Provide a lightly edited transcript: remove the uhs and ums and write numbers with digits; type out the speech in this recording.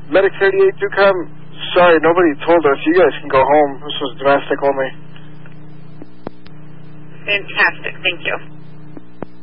Medic 38, do come. Sorry, nobody told us. You guys can go home. This was domestic only. Fantastic. Thank you.